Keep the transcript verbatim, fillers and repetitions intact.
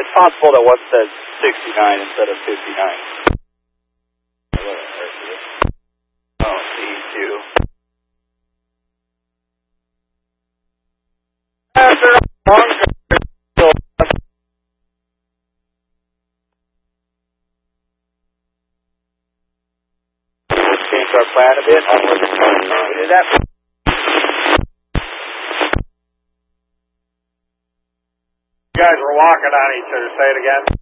it's possible that one says sixty-nine instead of fifty-nine. Oh, C two. After long change our plan a bit. Is that? You guys were walking on each other. Say it again.